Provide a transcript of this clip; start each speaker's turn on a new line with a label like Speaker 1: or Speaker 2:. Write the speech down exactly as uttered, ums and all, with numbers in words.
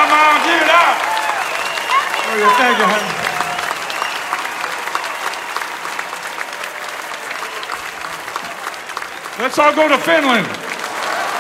Speaker 1: Come on, give it up. Oh, yeah, thank you, honey. Let's all go to Finland.